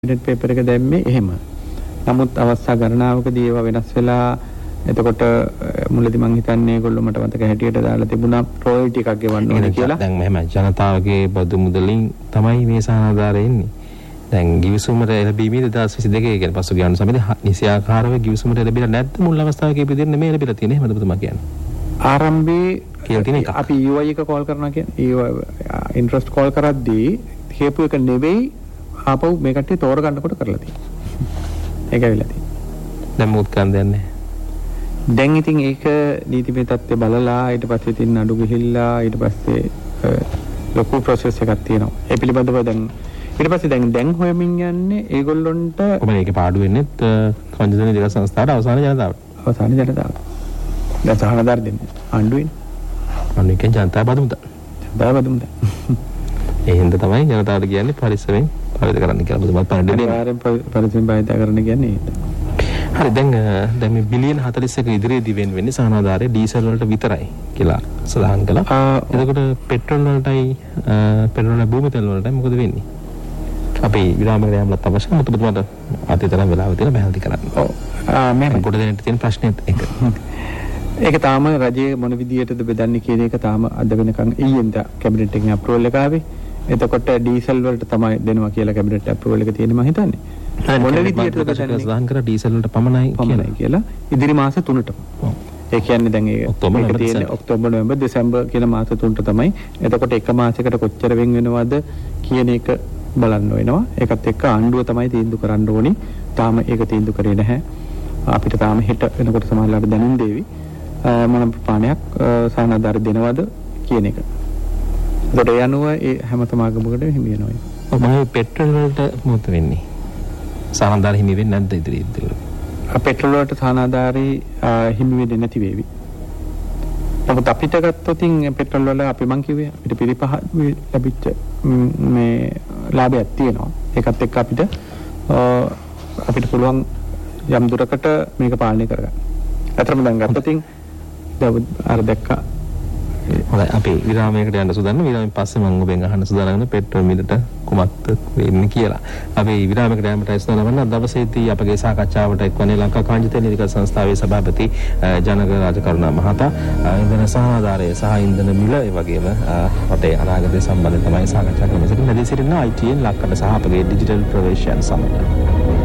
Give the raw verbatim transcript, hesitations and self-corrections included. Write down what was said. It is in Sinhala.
කැබිනට් පේපර් එක දැම්මේ එහෙම. නමුත් අවස්ථා ගණනාවකදී ඒවා වෙනස් වෙලා එතකොට මුලදී මං හිතන්නේ ඒගොල්ලෝ මට මතක හැටියට දාලා තිබුණා රොයල්ටි එකක් ගෙවන්න ඕනේ කියලා. දැන් මෙහෙම ජනතාවගේ බදු මුදලින් තමයි මේ සහනාධාරය එන්නේ. දැන් ගිවිසුමට ලැබීමේ දෙදාස් විසිදෙකේ කියන පසුගිය අනු සමයේදී නිසියාකාරව ගිවිසුමට ලැබිලා නැද්ද මුල් අවස්ථාවේ විදිහට නෙමෙයි ලැබිලා තියෙන්නේ. එහෙමද ඔබතුමා කියන්නේ? ආරම්භයේ කියලා තියෙන එක. අපි යූ ආයි එක කෝල් කරනවා කියන්නේ ඉන්ට්‍රස්ට් කෝල් කරද්දී කියපු එක නෙවෙයි ආපහු මේ කට්ටිය තෝරගන්නකොට කරලා තියෙන්නේ. ඒක ඇවිල්ලා තියෙන්නේ. දැන් මොකද කරන්නේ? දැන් ඉතින් ඒක නීතිමය තත්ත්වය බලලා ඊට පස්සේ තින් අඩු ගිහිල්ලා ඊට පස්සේ ලොකු ප්‍රොසෙස් එකක් තියෙනවා. ඒ පිළිබඳව දැන් ඊට පස්සේ දැන් දැන් හොයමින් යන්නේ ඒගොල්ලොන්ට කොහොමද මේකේ පාඩු වෙන්නේ සංජානන දිග සංස්ථාවට අවසාන ජනතාවට. අවසාන ජනතාවට. දැන් සහනදාර දෙන්නේ ආණ්ඩුවෙන්. ආණ්ඩුවෙන් ජනතා බදුමුද? ජනතා බදුමුද? ඒ හින්දා තමයි ජනතාවට කියන්නේ පරිස්සමෙන් පාවිච්චි කරන්න කියලා බුදුමත් පණ්ඩිතේ. අනිවාර්යෙන් පරිස්සමෙන් පාවිච්චි කරන්න කියන්නේ ඒක. හරි දැන් දැන් මේ බිලියන හතළිස් එක ඉදිරියේදී වෙන වෙන්නේ සහනාධාරය ඩීසල් වලට විතරයි කියලා සඳහන් කළා. එතකොට පෙට්‍රල් වලටයි පෙට්‍රල් භූමි තෙල් වලටයි මොකද වෙන්නේ? අපි විරාමයකට යන්නත් අවශ්‍යයි. මොකද බුදුමත් අතීතරම් වෙලාව තියෙන බැලන්ති කරන්න. ඔව්. ආ මම කොට දෙන්නට තියෙන ප්‍රශ්නේත් ඒක. ඒක තාම රජයේ මොන විදියටද බෙදන්නේ කියන එක තාම අද වෙනකන් ඊයෙන්ද කැබිනට් එකෙන් අප්‍රූවල් එක ආවේ. එතකොට ඩීසල් වලට තමයි දෙනවා කියලා කැබිනට් අප්‍රූවල් එක තියෙන්නේ මම හිතන්නේ. මොන විදියටද බෙදන්නේ සඳහන් කරා ඩීසල් වලට පමණයි කියලා කියලා ඉදිරි මාස තුනටම. ඒ කියන්නේ දැන් ඒක මේක තියෙන්නේ ඔක්තෝබර් නොවැම්බර් දෙසැම්බර් කියන මාස තුනට තමයි. එතකොට එක මාසයකට කොච්චර වෙන් වෙනවද කියන එක බලන්න වෙනවා. ඒකත් එක්ක ආණ්ඩුව තමයි තීන්දුව කරන්න ඕනි. තාම ඒක තීන්දුව කරේ නැහැ. අපිට තාම හෙට වෙනකොට සමහරවිට දැනුම් දෙවි. මොන ප්‍රමාණයක් සහනාධාර දෙනවද කියන එක. ඒකට යනුව ඒ හැම සමාගමකටම හිමි වෙනවා. ඔබ මේ පෙට්‍රල් වලට මොකද වෙන්නේ? සහනාධාර හිමි වෙන්නේ නැද්ද ඉදිරියේදී? පෙට්‍රල් වලට සහනාධාරී හිමි වෙන්නේ නැති වේවි. නමුත් අපිට ගත්තොත් පෙට්‍රල් වල අපි මං කිව්වේ අපිට පිළිපහ ලැබිච්ච මේ ලාභයක් තියෙනවා. ඒකත් එක්ක අපිට අපිට පුළුවන් යම් දුරකට මේක පාලනය කරගන්න. අතරම දැන් ගත්තොත් අර දැක්කා. හොඳයි අපි විරාමයකට යන්න සූදානම්. විරාමයෙන් පස්සේ මම ඔබෙන් අහන්න සූදානම් පෙට්‍රල් මිලට කුමක්ද වෙන්නේ කියලා. අපි විරාමයකට යන්නට සූදානම් වන දවසේදී අපගේ සාකච්ඡාවට එක්වන්නේ ලංකා කාංජ තෙල් නිර්ගත සංස්ථාවේ සභාපති ජනක රාජකරුණා මහතා ඉන්ධන සහනාධාරය සහ ඉන්ධන මිල ඒ වගේම රටේ අනාගතය සම්බන්ධව තමයි සාකච්ඡා කරමින් සිටින්නේ. නැදී සිටින ආයි ටී එන් ලක්කඩ සහ අපගේ ඩිජිටල් ප්‍රවේශයන් සමග